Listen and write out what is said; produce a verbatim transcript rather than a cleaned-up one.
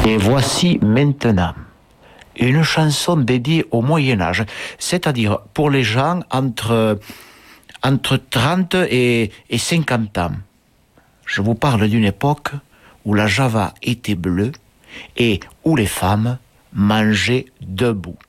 Et voici maintenant une chanson dédiée au Moyen-Âge, c'est-à-dire pour les gens entre, entre trente et, et cinquante ans. Je vous parle d'une époque où la Java était bleue et où les femmes mangeaient debout.